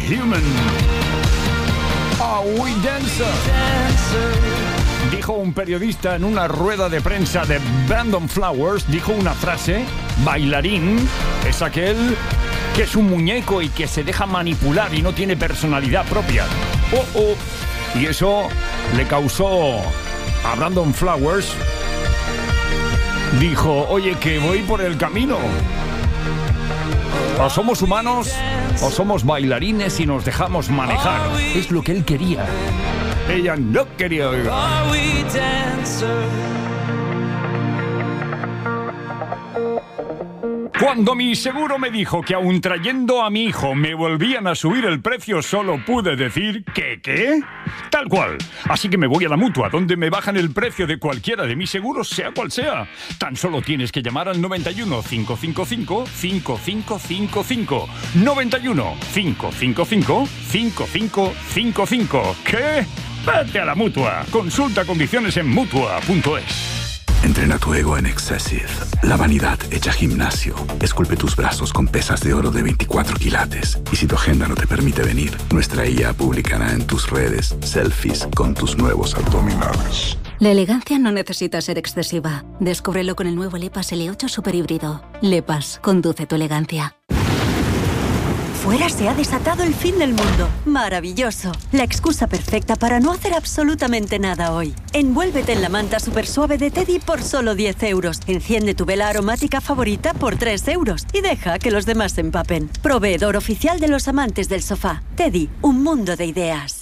Human. Are we dancer? Dijo un periodista en una rueda de prensa de Brandon Flowers, dijo una frase: bailarín es aquel que es un muñeco y que se deja manipular y no tiene personalidad propia. Y eso le causó a Brandon Flowers. Dijo: oye, que voy por el camino. O somos humanos o somos bailarines y nos dejamos manejar. Es lo que él quería. Ella no quería oír. Cuando mi seguro me dijo que aun trayendo a mi hijo me volvían a subir el precio, solo pude decir que ¿qué? Tal cual. Así que me voy a la Mutua, donde me bajan el precio de cualquiera de mis seguros, sea cual sea. Tan solo tienes que llamar al 91 555 5555. 91 555 5555. ¿Qué? Vete a la Mutua. Consulta condiciones en Mutua.es. Entrena tu ego en Excessive, la vanidad hecha gimnasio. Esculpe tus brazos con pesas de oro de 24 quilates. Y si tu agenda no te permite venir, nuestra IA publicará en tus redes selfies con tus nuevos abdominales. La elegancia no necesita ser excesiva. Descúbrelo con el nuevo LePas L8 Super Híbrido. LePas, conduce tu elegancia. Fuera se ha desatado el fin del mundo. ¡Maravilloso! La excusa perfecta para no hacer absolutamente nada hoy. Envuélvete en la manta super suave de Teddy por solo 10 euros. Enciende tu vela aromática favorita por 3 euros. Y deja que los demás se empapen. Proveedor oficial de los amantes del sofá. Teddy, un mundo de ideas.